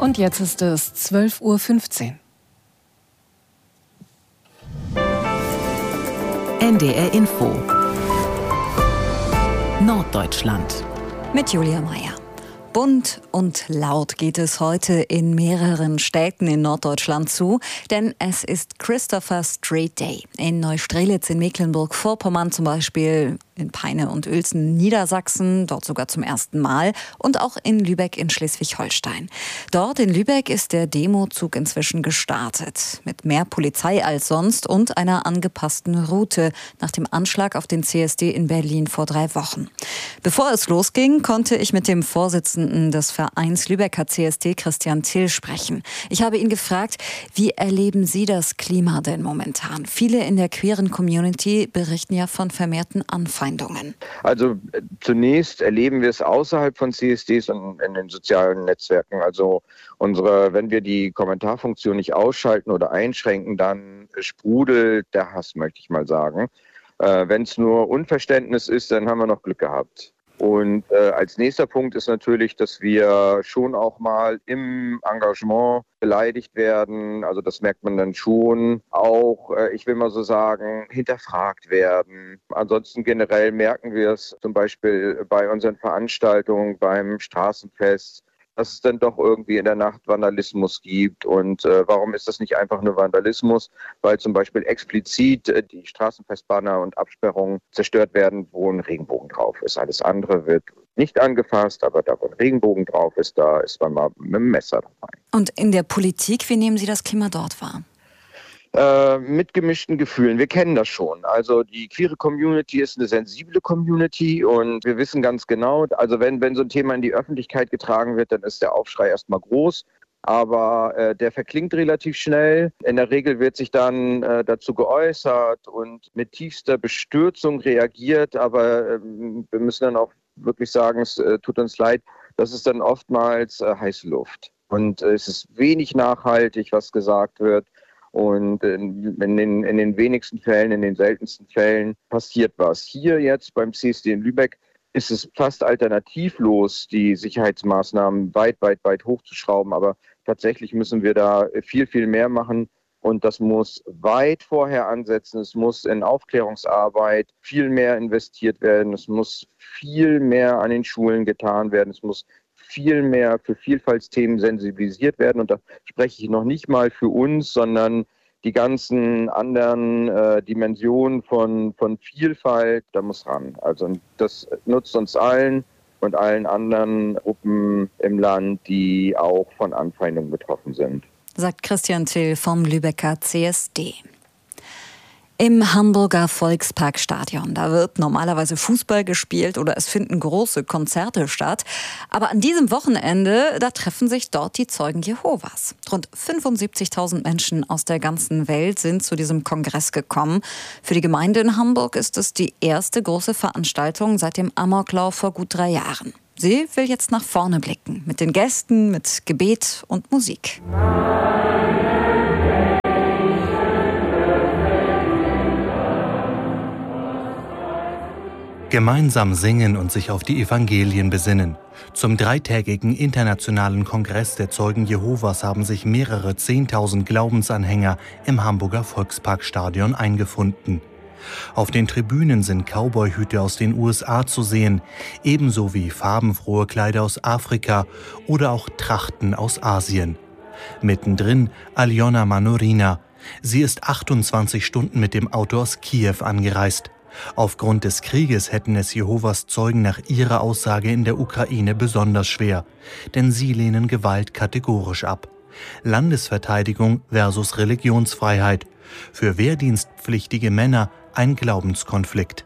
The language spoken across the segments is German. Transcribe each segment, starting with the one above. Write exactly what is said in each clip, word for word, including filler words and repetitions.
Und jetzt ist es zwölf Uhr fünfzehn. N D R Info Norddeutschland mit Julia Meyer. Bunt und laut geht es heute in mehreren Städten in Norddeutschland zu, denn es ist Christopher Street Day. In Neustrelitz in Mecklenburg-Vorpommern zum Beispiel, in Peine und Uelzen, Niedersachsen, dort sogar zum ersten Mal, und auch in Lübeck in Schleswig-Holstein. Dort in Lübeck ist der Demozug inzwischen gestartet, mit mehr Polizei als sonst und einer angepassten Route nach dem Anschlag auf den C S D in Berlin vor drei Wochen. Bevor es losging, konnte ich mit dem Vorsitzenden des Vereins Lübecker C S D, Christian Till, sprechen. Ich habe ihn gefragt, wie erleben Sie das Klima denn momentan? Viele in der queeren Community berichten ja von vermehrten Anfeindungen. Also äh, zunächst erleben wir es außerhalb von C S Ds und in den sozialen Netzwerken. Also unsere, wenn wir die Kommentarfunktion nicht ausschalten oder einschränken, dann sprudelt der Hass, möchte ich mal sagen. Äh, wenn es nur Unverständnis ist, dann haben wir noch Glück gehabt. Und äh, als nächster Punkt ist natürlich, dass wir schon auch mal im Engagement beleidigt werden. Also das merkt man dann schon. Auch, äh, ich will mal so sagen, hinterfragt werden. Ansonsten generell merken wir es zum Beispiel bei unseren Veranstaltungen, beim Straßenfest, dass es dann doch irgendwie in der Nacht Vandalismus gibt. Und äh, warum ist das nicht einfach nur Vandalismus? Weil zum Beispiel explizit äh, die Straßenfestbanner und Absperrungen zerstört werden, wo ein Regenbogen drauf ist. Alles andere wird nicht angefasst, aber da, wo ein Regenbogen drauf ist, da ist man mal mit dem Messer dabei. Und in der Politik, wie nehmen Sie das Klima dort wahr? Äh, mit gemischten Gefühlen. Wir kennen das schon. Also die queere Community ist eine sensible Community und wir wissen ganz genau, also wenn, wenn so ein Thema in die Öffentlichkeit getragen wird, dann ist der Aufschrei erstmal groß. Aber äh, der verklingt relativ schnell. In der Regel wird sich dann äh, dazu geäußert und mit tiefster Bestürzung reagiert. Aber äh, wir müssen dann auch wirklich sagen, es äh, tut uns leid, das ist dann oftmals äh, heiße Luft. Und äh, es ist wenig nachhaltig, was gesagt wird. Und in, in, den, in den wenigsten Fällen, in den seltensten Fällen passiert was. Hier jetzt beim C S D in Lübeck ist es fast alternativlos, die Sicherheitsmaßnahmen weit, weit, weit hochzuschrauben. Aber tatsächlich müssen wir da viel, viel mehr machen. Und das muss weit vorher ansetzen. Es muss in Aufklärungsarbeit viel mehr investiert werden. Es muss viel mehr an den Schulen getan werden. Es muss viel mehr für Vielfaltsthemen sensibilisiert werden. Und da spreche ich noch nicht mal für uns, sondern die ganzen anderen äh, Dimensionen von, von Vielfalt, da muss ran. Also das nutzt uns allen und allen anderen Gruppen im Land, die auch von Anfeindungen betroffen sind. Sagt Christian Till vom Lübecker C S D. Im Hamburger Volksparkstadion, da wird normalerweise Fußball gespielt oder es finden große Konzerte statt. Aber an diesem Wochenende, da treffen sich dort die Zeugen Jehovas. Rund fünfundsiebzigtausend Menschen aus der ganzen Welt sind zu diesem Kongress gekommen. Für die Gemeinde in Hamburg ist es die erste große Veranstaltung seit dem Amoklauf vor gut drei Jahren. Sie will jetzt nach vorne blicken, mit den Gästen, mit Gebet und Musik. Gemeinsam singen und sich auf die Evangelien besinnen. Zum dreitägigen internationalen Kongress der Zeugen Jehovas haben sich mehrere Zehntausend Glaubensanhänger im Hamburger Volksparkstadion eingefunden. Auf den Tribünen sind Cowboyhüte aus den U S A zu sehen, ebenso wie farbenfrohe Kleider aus Afrika oder auch Trachten aus Asien. Mittendrin Aljona Manorina. Sie ist achtundzwanzig Stunden mit dem Auto aus Kiew angereist. Aufgrund des Krieges hätten es Jehovas Zeugen nach ihrer Aussage in der Ukraine besonders schwer, denn sie lehnen Gewalt kategorisch ab. Landesverteidigung versus Religionsfreiheit. Für wehrdienstpflichtige Männer ein Glaubenskonflikt.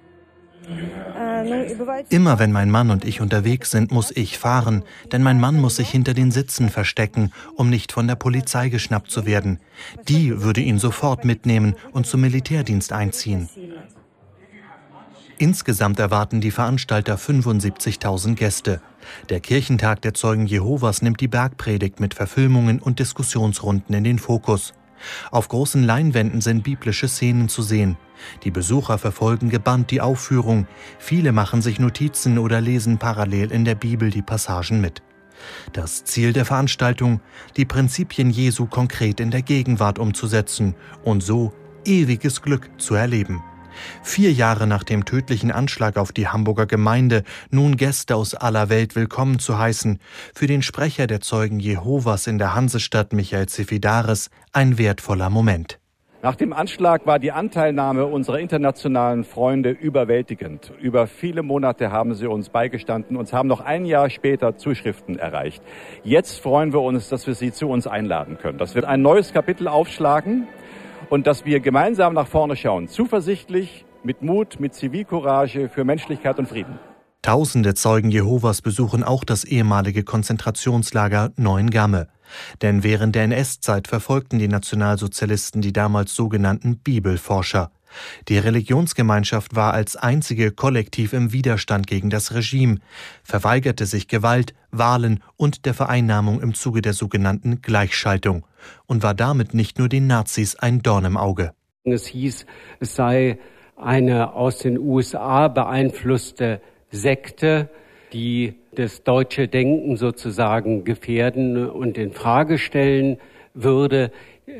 Immer wenn mein Mann und ich unterwegs sind, muss ich fahren, denn mein Mann muss sich hinter den Sitzen verstecken, um nicht von der Polizei geschnappt zu werden. Die würde ihn sofort mitnehmen und zum Militärdienst einziehen. Insgesamt erwarten die Veranstalter fünfundsiebzigtausend Gäste. Der Kirchentag der Zeugen Jehovas nimmt die Bergpredigt mit Verfilmungen und Diskussionsrunden in den Fokus. Auf großen Leinwänden sind biblische Szenen zu sehen. Die Besucher verfolgen gebannt die Aufführung. Viele machen sich Notizen oder lesen parallel in der Bibel die Passagen mit. Das Ziel der Veranstaltung, die Prinzipien Jesu konkret in der Gegenwart umzusetzen und so ewiges Glück zu erleben. Vier Jahre nach dem tödlichen Anschlag auf die Hamburger Gemeinde nun Gäste aus aller Welt willkommen zu heißen, für den Sprecher der Zeugen Jehovas in der Hansestadt, Michael Zifidaris, ein wertvoller Moment. Nach dem Anschlag war die Anteilnahme unserer internationalen Freunde überwältigend. Über viele Monate haben sie uns beigestanden. Uns haben noch ein Jahr später Zuschriften erreicht. Jetzt freuen wir uns, dass wir sie zu uns einladen können. Das wird ein neues Kapitel aufschlagen und dass wir gemeinsam nach vorne schauen. Zuversichtlich, mit Mut, mit Zivilcourage für Menschlichkeit und Frieden. Tausende Zeugen Jehovas besuchen auch das ehemalige Konzentrationslager Neuengamme. Denn während der N S-Zeit verfolgten die Nationalsozialisten die damals sogenannten Bibelforscher. Die Religionsgemeinschaft war als einzige kollektiv im Widerstand gegen das Regime, verweigerte sich Gewalt, Wahlen und der Vereinnahmung im Zuge der sogenannten Gleichschaltung und war damit nicht nur den Nazis ein Dorn im Auge. Es hieß, es sei eine aus den U S A beeinflusste Sekte, die das deutsche Denken sozusagen gefährden und in Frage stellen würde.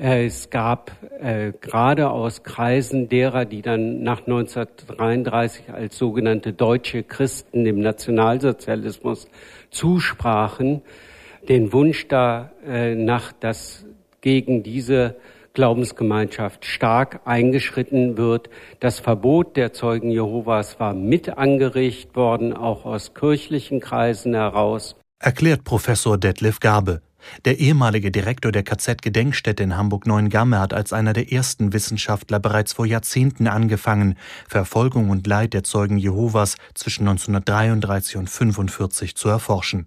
Es gab äh, gerade aus Kreisen derer, die dann nach neunzehnhundertdreiunddreißig als sogenannte deutsche Christen dem Nationalsozialismus zusprachen, den Wunsch da äh, nach, dass gegen diese Glaubensgemeinschaft stark eingeschritten wird. Das Verbot der Zeugen Jehovas war mit angeregt worden, auch aus kirchlichen Kreisen heraus. Erklärt Professor Detlef Garbe. Der ehemalige Direktor der K Z-Gedenkstätte in Hamburg-Neuengamme hat als einer der ersten Wissenschaftler bereits vor Jahrzehnten angefangen, Verfolgung und Leid der Zeugen Jehovas zwischen neunzehnhundertdreiunddreißig und fünfundvierzig zu erforschen.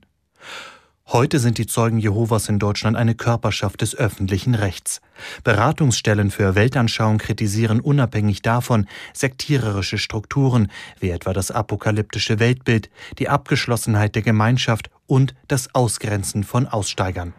Heute sind die Zeugen Jehovas in Deutschland eine Körperschaft des öffentlichen Rechts. Beratungsstellen für Weltanschauung kritisieren unabhängig davon sektiererische Strukturen, wie etwa das apokalyptische Weltbild, die Abgeschlossenheit der Gemeinschaft und das Ausgrenzen von Aussteigern.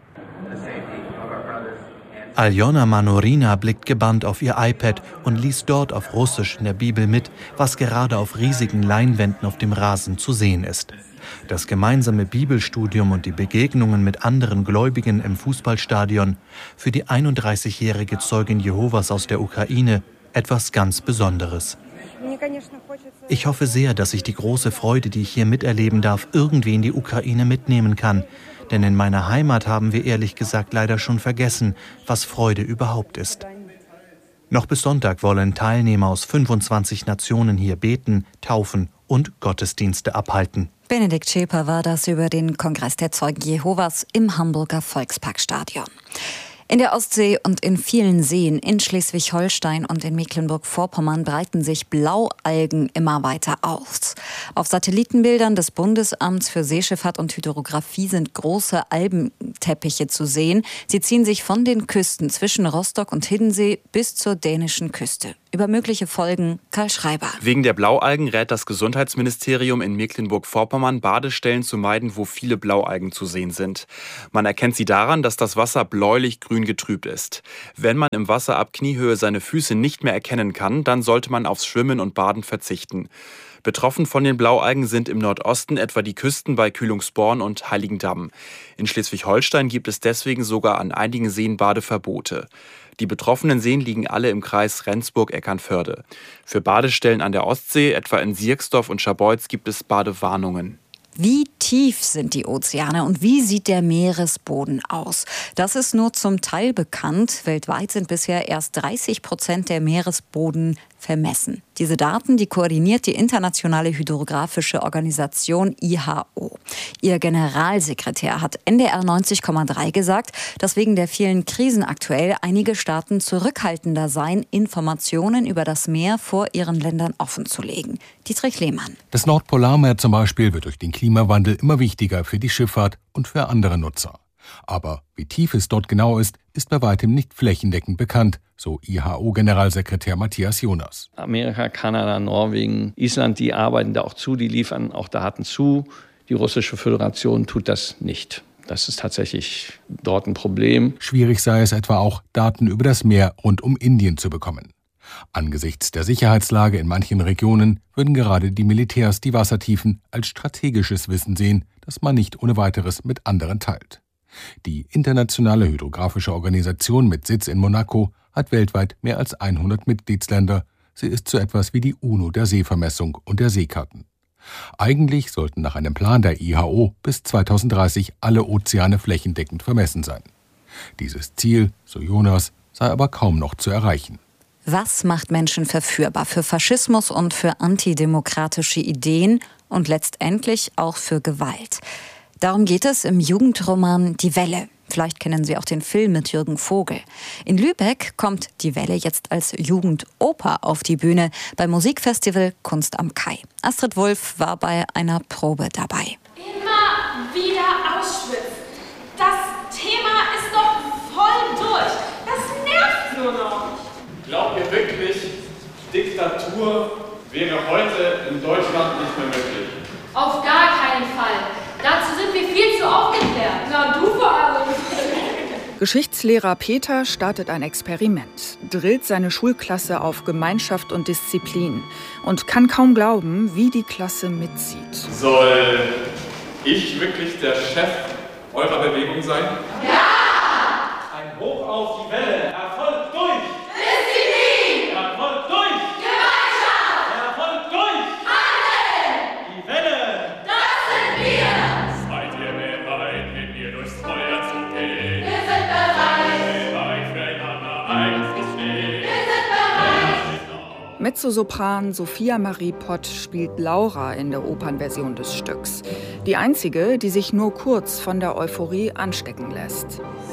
Aljona Manorina blickt gebannt auf ihr iPad und liest dort auf Russisch in der Bibel mit, was gerade auf riesigen Leinwänden auf dem Rasen zu sehen ist. Das gemeinsame Bibelstudium und die Begegnungen mit anderen Gläubigen im Fußballstadion, für die einunddreißigjährige Zeugin Jehovas aus der Ukraine etwas ganz Besonderes. Ich hoffe sehr, dass ich die große Freude, die ich hier miterleben darf, irgendwie in die Ukraine mitnehmen kann. Denn in meiner Heimat haben wir ehrlich gesagt leider schon vergessen, was Freude überhaupt ist. Noch bis Sonntag wollen Teilnehmer aus fünfundzwanzig Nationen hier beten, taufen und Gottesdienste abhalten. Benedikt Schäper war das über den Kongress der Zeugen Jehovas im Hamburger Volksparkstadion. In der Ostsee und in vielen Seen in Schleswig-Holstein und in Mecklenburg-Vorpommern breiten sich Blaualgen immer weiter aus. Auf Satellitenbildern des Bundesamts für Seeschifffahrt und Hydrographie sind große Algenteppiche zu sehen. Sie ziehen sich von den Küsten zwischen Rostock und Hiddensee bis zur dänischen Küste. Über mögliche Folgen Karl Schreiber. Wegen der Blaualgen rät das Gesundheitsministerium in Mecklenburg-Vorpommern, Badestellen zu meiden, wo viele Blaualgen zu sehen sind. Man erkennt sie daran, dass das Wasser bläulich-grün getrübt ist. Wenn man im Wasser ab Kniehöhe seine Füße nicht mehr erkennen kann, dann sollte man aufs Schwimmen und Baden verzichten. Betroffen von den Blaualgen sind im Nordosten etwa die Küsten bei Kühlungsborn und Heiligendamm. In Schleswig-Holstein gibt es deswegen sogar an einigen Seen Badeverbote. Die betroffenen Seen liegen alle im Kreis Rendsburg-Eckernförde. Für Badestellen an der Ostsee, etwa in Sierksdorf und Scharbeutz, gibt es Badewarnungen. Wie tief sind die Ozeane und wie sieht der Meeresboden aus? Das ist nur zum Teil bekannt. Weltweit sind bisher erst dreißig Prozent der Meeresboden vermessen. Diese Daten, die koordiniert die internationale hydrographische Organisation I H O. Ihr Generalsekretär hat N D R neunzig Komma drei gesagt, dass wegen der vielen Krisen aktuell einige Staaten zurückhaltender seien, Informationen über das Meer vor ihren Ländern offenzulegen. Dietrich Lehmann. Das Nordpolarmeer zum Beispiel wird durch den Klimawandel immer wichtiger für die Schifffahrt und für andere Nutzer. Aber wie tief es dort genau ist, ist bei weitem nicht flächendeckend bekannt, so I H O-Generalsekretär Matthias Jonas. Amerika, Kanada, Norwegen, Island, die arbeiten da auch zu, die liefern auch Daten zu. Die Russische Föderation tut das nicht. Das ist tatsächlich dort ein Problem. Schwierig sei es etwa auch, Daten über das Meer rund um Indien zu bekommen. Angesichts der Sicherheitslage in manchen Regionen würden gerade die Militärs die Wassertiefen als strategisches Wissen sehen, das man nicht ohne weiteres mit anderen teilt. Die Internationale Hydrographische Organisation mit Sitz in Monaco hat weltweit mehr als hundert Mitgliedsländer. Sie ist so etwas wie die UNO der Seevermessung und der Seekarten. Eigentlich sollten nach einem Plan der I H O bis zweitausenddreißig alle Ozeane flächendeckend vermessen sein. Dieses Ziel, so Jonas, sei aber kaum noch zu erreichen. Was macht Menschen verführbar für Faschismus und für antidemokratische Ideen und letztendlich auch für Gewalt? Darum geht es im Jugendroman Die Welle. Vielleicht kennen Sie auch den Film mit Jürgen Vogel. In Lübeck kommt Die Welle jetzt als Jugendoper auf die Bühne beim Musikfestival Kunst am Kai. Astrid Wulff war bei einer Probe dabei. Immer wieder Auschwitz. Das Thema ist doch voll durch. Das nervt nur noch. Glaubt ihr wirklich, Diktatur wäre heute in Deutschland nicht mehr möglich? Auf gar keinen Fall. Dazu sind wir viel zu aufgeklärt. Na, du vor allem. Geschichtslehrer Peter startet ein Experiment, drillt seine Schulklasse auf Gemeinschaft und Disziplin und kann kaum glauben, wie die Klasse mitzieht. Soll ich wirklich der Chef eurer Bewegung sein? Ja! Ein Hoch auf die Welle. Erfolg durch! Disziplin! Erfolg durch! Gemeinschaft! Erfolg durch! Handeln! Die Welle! Das sind wir! Seid ihr bereit, mit mir durchs Feuer zu gehen? Wir sind bereit! Bereit füreinander einzustehen? Wir sind bereit! Mezzosopran Sophia Marie Pott spielt Laura in der Opernversion des Stücks. Die einzige, die sich nur kurz von der Euphorie anstecken lässt.